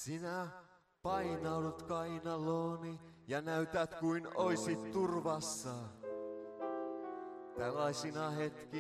Sinä painaudut kainalooni ja näytät kuin oisit turvassa. Tällaisina hetkinä